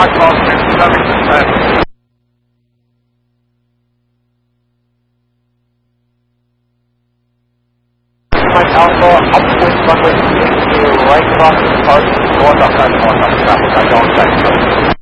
hard cost 7%. Mike Alpha, upwind runway 2 right crossing departure, north outside traffic, I don't think so.